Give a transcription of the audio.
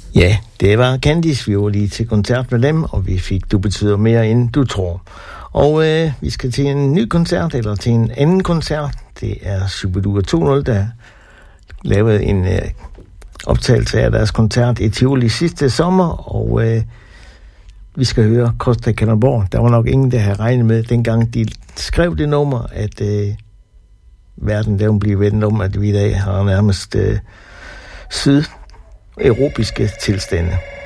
Ja, det var Candice, vi var lige til koncert med dem, og vi fik Du betyder mere, end du tror. Og vi skal til en ny koncert, eller til en anden koncert. Det er Shu-bi-dua 2.0, der lavede en optagelse af deres koncert i Tivoli sidste sommer, og vi skal høre Costa Kalundborg. Der var nok ingen, der havde regnet med, dengang de skrev det nummer, at verden der bliver vendt om, at vi i dag har nærmest sydeuropæiske tilstande.